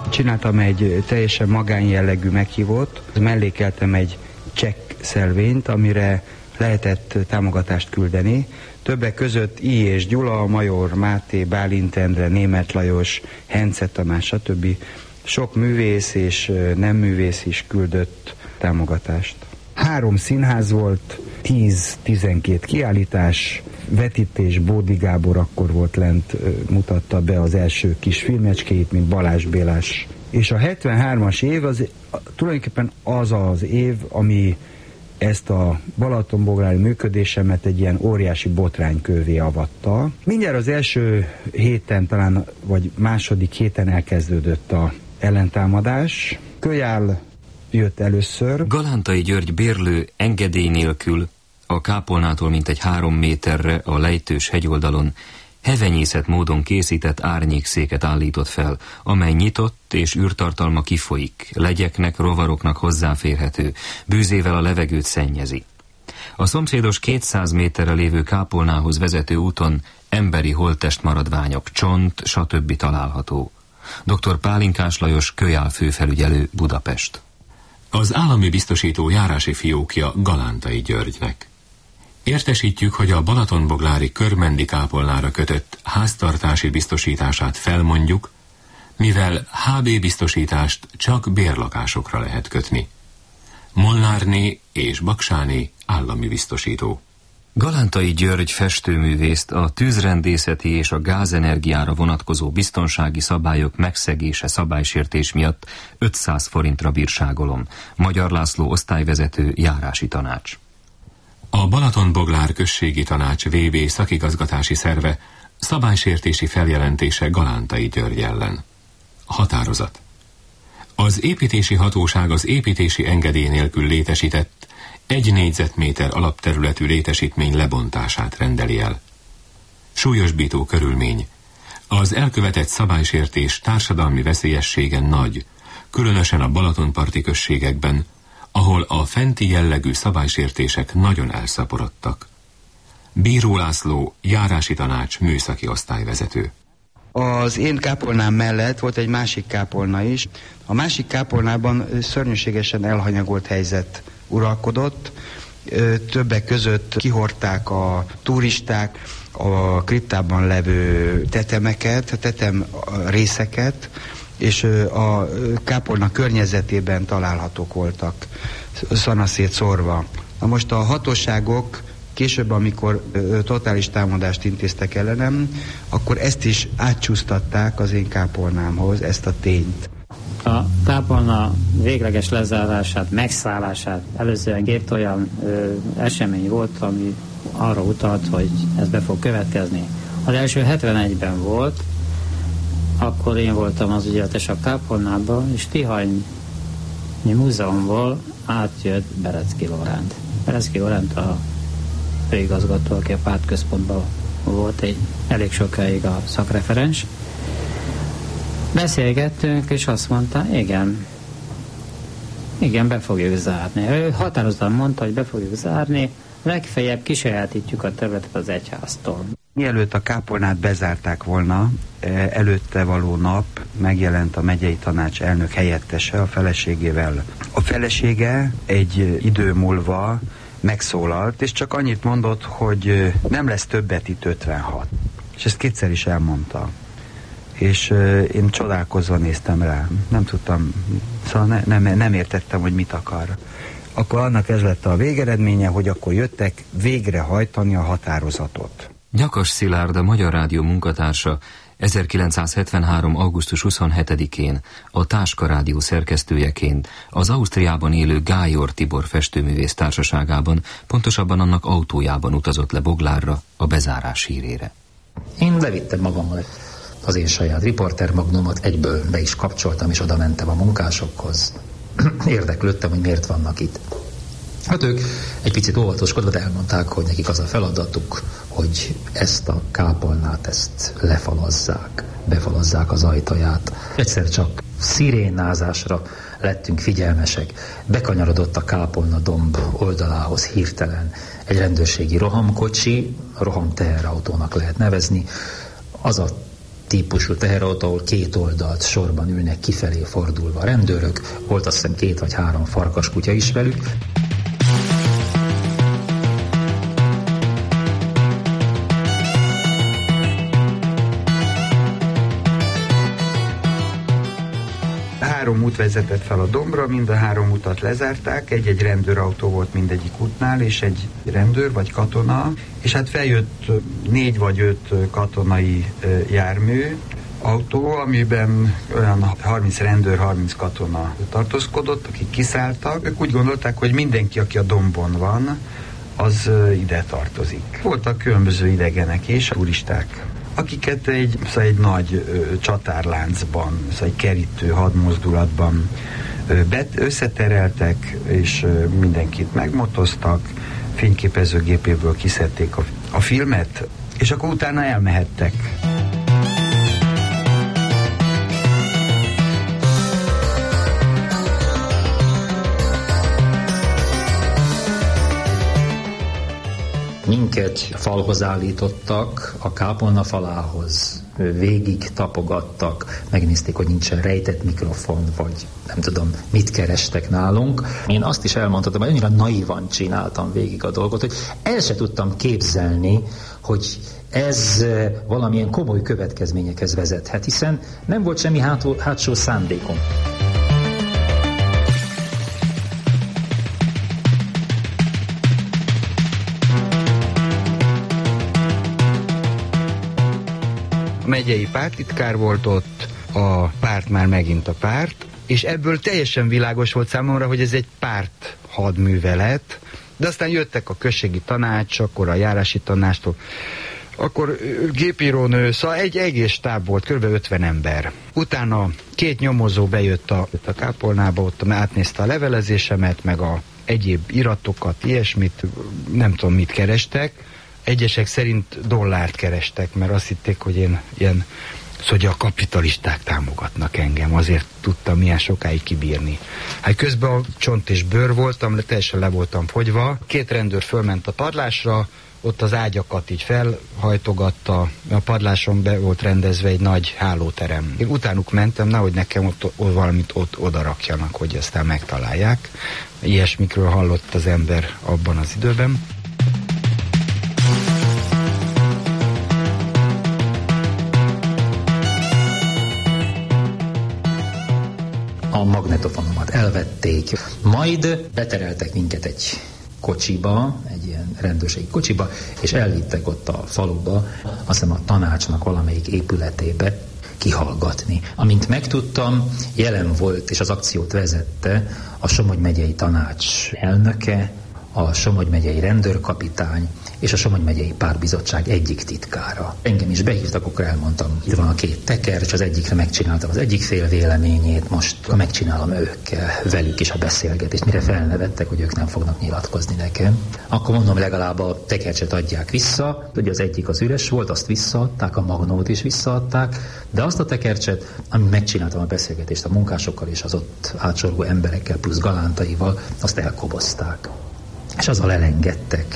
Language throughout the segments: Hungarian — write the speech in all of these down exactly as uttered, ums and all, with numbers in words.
Csináltam egy teljesen magánjellegű meghívót, mellékeltem egy csekk szelvényt, amire lehetett támogatást küldeni. Többek között I. és Gyula, Major Máté, Bálint Endre, Németh Lajos, Hence Tamás, stb. Sok művész és nem művész is küldött támogatást. Három színház volt, tíz-tizenkét kiállítás, vetítés. Bódi Gábor akkor volt lent, mutatta be az első kis filmecskéit, mint Balázs Bélás. És a hetvenhármas év az tulajdonképpen az az év, ami ezt a balatonboglári működésemet egy ilyen óriási botránykővé avatta. Mindjárt az első héten, talán vagy második héten elkezdődött a ellentámadás. Kőjál jött először. Galántai György bérlő engedély nélkül a kápolnától mintegy három méterre a lejtős hegyoldalon hevenyészet módon készített árnyékszéket állított fel, amely nyitott és űrtartalma kifolyik, legyeknek, rovaroknak hozzáférhető, bűzével a levegőt szennyezi. A szomszédos kétszáz méterre lévő kápolnához vezető úton emberi holttest maradványok, csont, stb. Található. doktor Pálinkás Lajos, Kőjál főfelügyelő, Budapest. Az állami biztosító járási fiókja Galántai Györgynek. Értesítjük, hogy a balatonboglári körmendi kápolnára kötött háztartási biztosítását felmondjuk, mivel há bé biztosítást csak bérlakásokra lehet kötni. Molnárné és Baksáné állami biztosító. Galántai György festőművészt a tűzrendészeti és a gázenergiára vonatkozó biztonsági szabályok megszegése szabálysértés miatt ötszáz forintra bírságolom. Magyar László osztályvezető, járási tanács. A Balatonboglár községi tanács vé bé szakigazgatási szerve szabálysértési feljelentése Galántai György ellen. Határozat. Az építési hatóság az építési engedély nélkül létesített egy négyzetméter alapterületű létesítmény lebontását rendeli el. Súlyosbító körülmény. Az elkövetett szabálysértés társadalmi veszélyessége nagy, különösen a balatonparti községekben, ahol a fenti jellegű szabálysértések nagyon elszaporodtak. Bíró László, járási tanács műszaki osztályvezető. Az én kápolnám mellett volt egy másik kápolna is. A másik kápolnában szörnyűségesen elhanyagolt helyzet uralkodott. Többek között kihordták a turisták a kriptában levő tetemeket, tetem részeket, és a kápolna környezetében találhatók voltak, szanaszét szórva. Na most a hatóságok később, amikor ö, totális támadást intéztek ellenem, akkor ezt is átcsúsztatták az én kápolnámhoz, ezt a tényt. A kápolna végleges lezárását, megszállását előzően két olyan ö, esemény volt, ami arra utalt, hogy ez be fog következni. Az első hetvenegyben volt, akkor én voltam az ügyeletes a kápolnában, és Tihanyi Múzeumból átjött Berecki Lóránt. Berecki Lóránt a főigazgató, aki a pártközpontban volt egy elég sokáig a szakreferens. Beszélgettünk, és azt mondta, igen, igen, be fogjuk zárni. Ő határozottan mondta, hogy be fogjuk zárni, legfeljebb kisajátítjuk a területet az egyháztól. Mielőtt a kápolnát bezárták volna, előtte való nap megjelent a megyei tanács elnök helyettese a feleségével. A felesége egy idő múlva megszólalt, és csak annyit mondott, hogy nem lesz többet itt ötvenhat. És ezt kétszer is elmondta. És én csodálkozva néztem rá. Nem tudtam, szóval ne, nem, nem értettem, hogy mit akar. Akkor annak ez lett a végeredménye, hogy akkor jöttek végrehajtani a határozatot. Nyakas Szilárd, a Magyar Rádió munkatársa ezerkilencszázhetvenhárom. augusztus huszonhetedikén a Táska Rádió szerkesztőjeként az Ausztriában élő Gájor Tibor festőművész társaságában, pontosabban annak autójában utazott le Boglárra a bezárás hírére. Én levittem magammal az én saját riporter magnumot, egyből be is kapcsoltam, és oda mentem a munkásokhoz. Érdeklődtem, hogy miért vannak itt. Hát ők egy picit óvatoskodva elmondták, hogy nekik az a feladatuk, hogy ezt a kápolnát, ezt lefalazzák, befalazzák az ajtaját. Egyszer csak szirénázásra lettünk figyelmesek. Bekanyarodott a kápolna domb oldalához hirtelen egy rendőrségi rohamkocsi, roham teherautónak lehet nevezni. Az a típusú teherautó, ahol két oldalt sorban ülnek kifelé fordulva a rendőrök, volt azt hiszem két vagy három farkaskutya is velük. Három út vezetett fel a dombra, mind a három utat lezárták, egy-egy rendőrautó volt mindegyik útnál, és egy rendőr vagy katona, és hát feljött négy vagy öt katonai jármű, autó, amiben olyan harminc rendőr, harminc katona tartózkodott, akik kiszálltak. Ők úgy gondolták, hogy mindenki, aki a dombon van, az ide tartozik. Voltak különböző idegenek és turisták, akiket egy, szóval egy nagy ö, csatárláncban, szóval egy kerítő hadmozdulatban ö, bet, összetereltek, és ö, mindenkit megmotoztak, fényképezőgépéből kiszedték a, a filmet, és akkor utána elmehettek. Minket falhoz állítottak, a kápolna falához, végig tapogattak, megnézték, hogy nincsen rejtett mikrofon, vagy nem tudom, mit kerestek nálunk. Én azt is elmondhatom, hogy annyira naívan csináltam végig a dolgot, hogy el se tudtam képzelni, hogy ez valamilyen komoly következményekhez vezethet, hiszen nem volt semmi hátó, hátsó szándékom. A megyei pártitkár volt ott, a párt már megint a párt, és ebből teljesen világos volt számomra, hogy ez egy párt hadművelet, de aztán jöttek a községi tanács, akkor a járási tanácstól, akkor gépírónő, szóval egy egész stáb volt, kb. ötven ember. Utána két nyomozó bejött a, a kápolnába, ott átnézte a levelezésemet, meg a egyéb iratokat, ilyesmit, nem tudom mit kerestek. Egyesek szerint dollárt kerestek, mert azt hitték, hogy én ilyen, szóval hogy a kapitalisták támogatnak engem, azért tudtam milyen sokáig kibírni. Hát közben a csont és bőr voltam, teljesen le voltam fogyva. Két rendőr fölment a padlásra, ott az ágyakat így felhajtogatta, a padláson be volt rendezve egy nagy hálóterem. Én utánuk mentem, nehogy nekem ott, ott valamit ott oda rakjanak, hogy aztán megtalálják. Ilyesmikről hallott az ember abban az időben. A magnetofonomat elvették, majd betereltek minket egy kocsiba, egy ilyen rendőrségi kocsiba, és elvittek ott a faluba, azt hiszem a tanácsnak valamelyik épületébe kihallgatni. Amint megtudtam, jelen volt és az akciót vezette a Somogy megyei tanács elnöke, a Somogy megyei rendőrkapitány és a Somogy megyei pártbizottság egyik titkára. Engem is behívtak, akkor elmondtam, itt van a két tekercs, az egyikre megcsináltam az egyik fél véleményét, most megcsinálom őkkel, velük is a beszélgetést, mire felnevettek, hogy ők nem fognak nyilatkozni nekem. Akkor mondom, legalább a tekercset adják vissza, ugye az egyik az üres volt, azt visszaadták, a magnót is visszaadták, de azt a tekercset, amit megcsináltam a beszélgetést a munkásokkal és az ott átsorgó emberekkel plusz galántaival, azt elkobozták. És azzal elengedtek.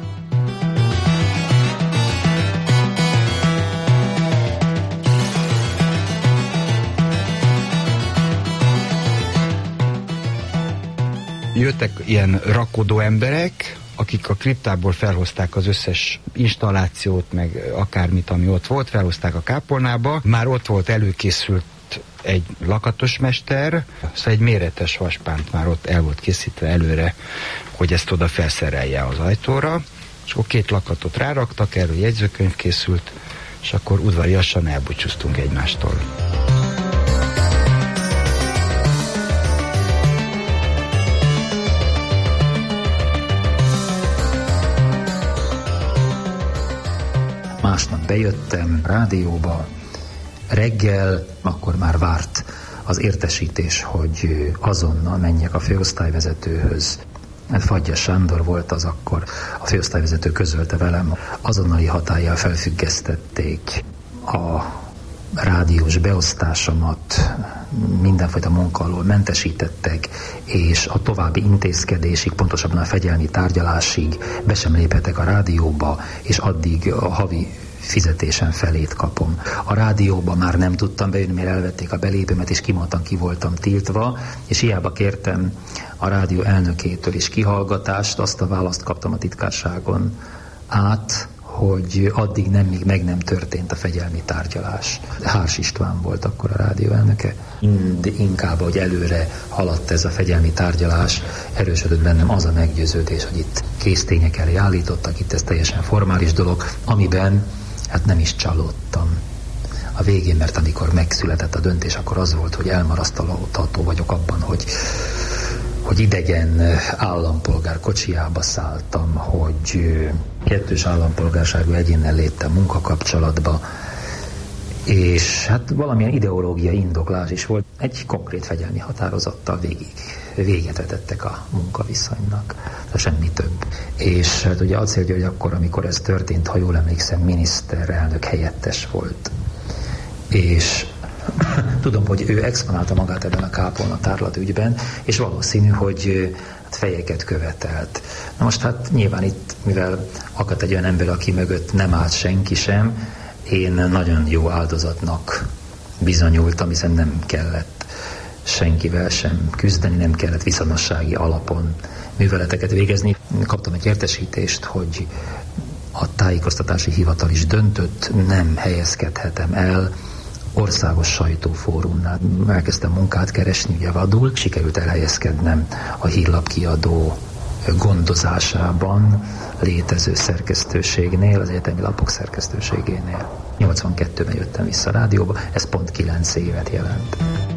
Jöttek ilyen rakodó emberek, akik a kriptából felhozták az összes installációt, meg akármit, ami ott volt, felhozták a kápolnába. Már ott volt előkészült egy lakatosmester, szóval egy méretes vaspánt már ott el volt készítve előre, hogy ezt oda felszerelje az ajtóra, és akkor két lakatot ráraktak, erről jegyzőkönyv készült, és akkor udvariasan elbúcsúztunk egymástól. Másnap bejöttem rádióba, reggel akkor már várt az értesítés, hogy azonnal menjek a főosztályvezetőhöz. Fagyja Sándor volt az akkor, a főosztályvezető közölte velem, azonnali hatállyal felfüggesztették a rádiós beosztásomat, mindenfajta munka alól mentesítettek, és a további intézkedésig, pontosabban a fegyelmi tárgyalásig be sem léphetek a rádióba, és addig a havi fizetésen felét kapom. A rádióba már nem tudtam bejönni, mert elvették a belépőmet, és kimondtam, ki voltam tiltva, és hiába kértem a rádió elnökétől is kihallgatást, azt a választ kaptam a titkárságon át, hogy addig nem, még meg nem történt a fegyelmi tárgyalás. Hárs István volt akkor a rádió elnöke. De inkább, hogy előre haladt ez a fegyelmi tárgyalás, erősödött bennem az a meggyőződés, hogy itt késztények elé állítottak, itt ez teljesen formális dolog, amiben hát nem is csalódtam a végén, mert amikor megszületett a döntés, akkor az volt, hogy elmarasztalható vagyok abban, hogy hogy idegen állampolgár kocsiába szálltam, hogy kettős állampolgárságú egyénnel léptem munkakapcsolatba, és hát valamilyen ideológiai indoklás is volt. Egy konkrét fegyelmi határozattal végig, véget vetettek a munkaviszonynak, de semmi több. És hát ugye Acél György akkor, amikor ez történt, ha jól emlékszem, miniszterelnök helyettes volt. És tudom, hogy ő exponálta magát ebben a kápolna tárlat ügyben, és valószínű, hogy hát fejeket követelt. Na most hát nyilván itt, mivel akadt egy olyan ember, aki mögött nem állt senki sem, én nagyon jó áldozatnak bizonyultam, hiszen nem kellett senkivel sem küzdeni, nem kellett viszonossági alapon műveleteket végezni. Kaptam egy értesítést, hogy a tájékoztatási hivatal is döntött, nem helyezkedhetem el országos sajtófórumnál. Elkezdtem munkát keresni, ugye vadul. Sikerült elhelyezkednem a hírlapkiadó gondozásában létező szerkesztőségnél, az egyetemi lapok szerkesztőségénél. nyolcvankettőben jöttem vissza a rádióba, ez pont kilenc évet jelent.